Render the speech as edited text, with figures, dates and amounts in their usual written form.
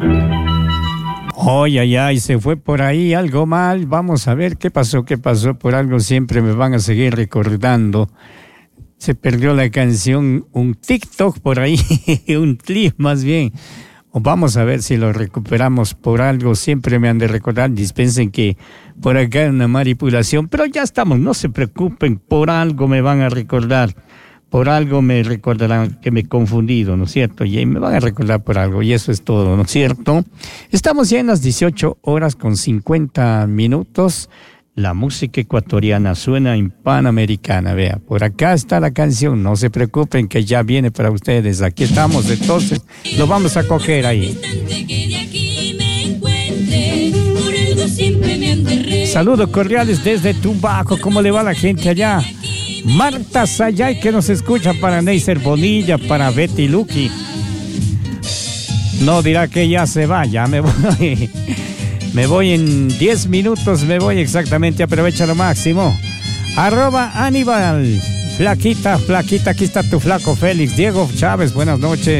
Ay, ay, ay, se fue por ahí algo mal. Vamos a ver qué pasó. Por algo siempre me van a seguir recordando. Se perdió la canción, un TikTok por ahí, un clip más bien. Vamos a ver si lo recuperamos. Por algo siempre me han de recordar. Dispensen que por acá hay una manipulación, pero ya estamos, no se preocupen, por algo me van a recordar. Por algo me recordarán que me he confundido, ¿no es cierto? Y me van a recordar por algo, y eso es todo, ¿no es cierto? Estamos ya en las 18 horas con 50 minutos. La música ecuatoriana suena en Panamericana, vea. Por acá está la canción, no se preocupen que ya viene para ustedes. Aquí estamos, entonces lo vamos a coger ahí. Saludos cordiales desde Tumbaco. ¿Cómo le va la gente allá? Marta Sayay, que nos escucha, para Neiser Bonilla, para Betty Lucky. No dirá que ya se va, ya me voy. Me voy en 10 minutos, me voy exactamente, aprovecha lo máximo. @Aníbal, flaquita, aquí está tu flaco Félix. Diego Chávez, buenas noches.